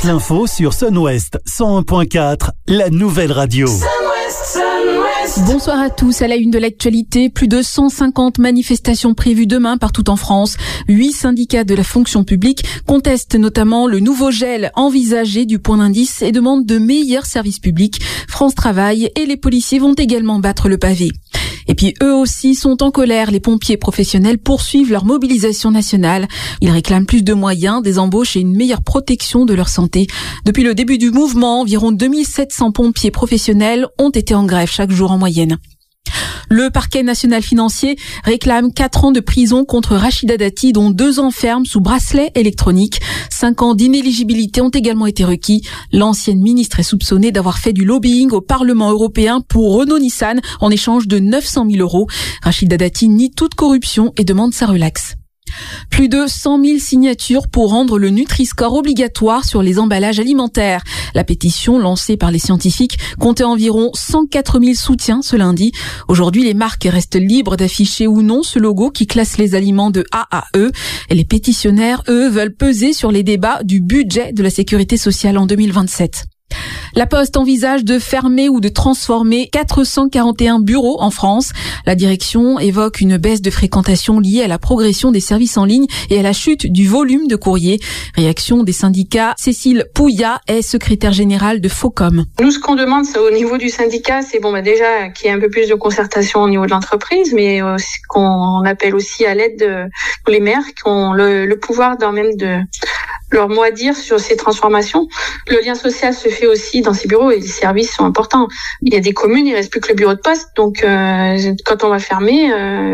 Toute l'info sur Sun-Ouest 101.4, la nouvelle radio. Bonsoir à tous. À la une de l'actualité, plus de 150 manifestations prévues demain partout en France. 8 syndicats de la fonction publique contestent notamment le nouveau gel envisagé du point d'indice et demandent de meilleurs services publics. France Travail et les policiers vont également battre le pavé. Et puis eux aussi sont en colère. Les pompiers professionnels poursuivent leur mobilisation nationale. Ils réclament plus de moyens, des embauches et une meilleure protection de leur santé. Depuis le début du mouvement, environ 2700 pompiers professionnels ont été en grève chaque jour en moyenne. Le parquet national financier réclame 4 ans de prison contre Rachida Dati, dont 2 ans ferme sous bracelet électronique. 5 ans d'inéligibilité ont également été requis. L'ancienne ministre est soupçonnée d'avoir fait du lobbying au Parlement européen pour Renault-Nissan en échange de 900 000 €. Rachida Dati nie toute corruption et demande sa relaxe. Plus de 100 000 signatures pour rendre le Nutri-Score obligatoire sur les emballages alimentaires. La pétition lancée par les scientifiques comptait environ 104 000 soutiens ce lundi. Aujourd'hui, les marques restent libres d'afficher ou non ce logo qui classe les aliments de A à E. Et les pétitionnaires, eux, veulent peser sur les débats du budget de la sécurité sociale en 2027. La Poste envisage de fermer ou de transformer 441 bureaux en France. La direction évoque une baisse de fréquentation liée à la progression des services en ligne et à la chute du volume de courrier. Réaction des syndicats. Cécile Pouillat est secrétaire générale de Focom. Nous, ce qu'on demande au niveau du syndicat, c'est déjà qu'il y ait un peu plus de concertation au niveau de l'entreprise, mais qu'on appelle aussi à l'aide de les maires qui ont le pouvoir de leur mot à dire sur ces transformations. Le lien social se fait aussi dans ces bureaux et les services sont importants. Il y a des communes, il reste plus que le bureau de poste. Donc, quand on va fermer,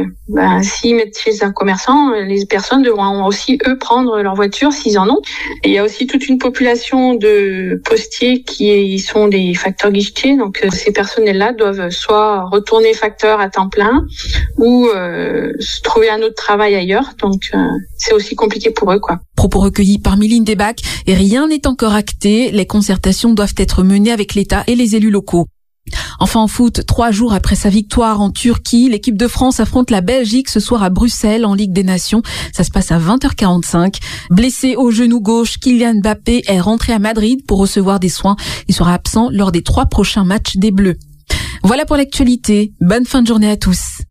s'ils mettent chez un commerçant, les personnes devront aussi, eux, prendre leur voiture s'ils en ont. Et il y a aussi toute une population de postiers qui sont des facteurs guichetiers. Donc, ces personnels-là doivent soit retourner facteur à temps plein ou se trouver un autre travail ailleurs. Donc, c'est aussi compliqué pour eux, quoi. Propos recueillis par Mylène Debac, et rien n'est encore acté. Les concertations doivent être menées avec l'État et les élus locaux. Enfin en foot, 3 jours après sa victoire en Turquie, l'équipe de France affronte la Belgique ce soir à Bruxelles en Ligue des Nations. Ça se passe à 20h45. Blessé au genou gauche, Kylian Mbappé est rentré à Madrid pour recevoir des soins. Il sera absent lors des 3 prochains matchs des Bleus. Voilà pour l'actualité. Bonne fin de journée à tous.